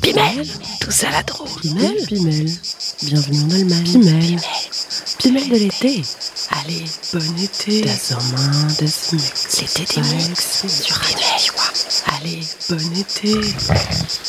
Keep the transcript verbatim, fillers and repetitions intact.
Pimel, tout ça la drôle. Pimel, Pimel, bienvenue en Allemagne. Pimel, Pimel de l'été. Allez, bon été. Das Sommer des Mix. L'été des mix sur Radio Joie. Allez, bon été.